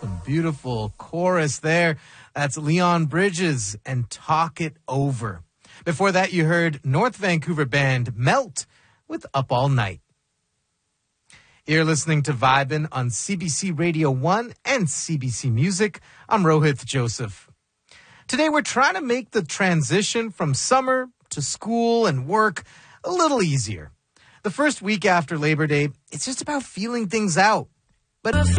Some beautiful chorus there. That's Leon Bridges and Talk It Over. Before that, you heard North Vancouver band Melt with Up All Night. You're listening to Vibin' on CBC Radio 1 and CBC Music. I'm Rohith Joseph. Today, we're trying to make the transition from summer to school and work a little easier. The first week after Labor Day, it's just about feeling things out. But